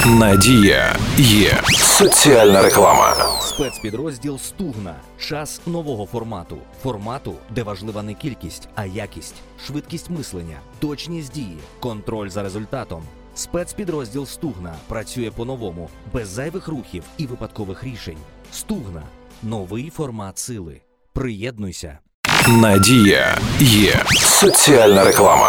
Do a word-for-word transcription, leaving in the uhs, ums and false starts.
Надія є. Соціальна реклама. Спецпідрозділ «Стугна». Час нового формату. Формату, де важлива не кількість, а якість, швидкість мислення, точність дії, контроль за результатом. Спецпідрозділ «Стугна» працює по-новому, без зайвих рухів і випадкових рішень. «Стугна» – новий формат сили. Приєднуйся. Надія є. Соціальна реклама.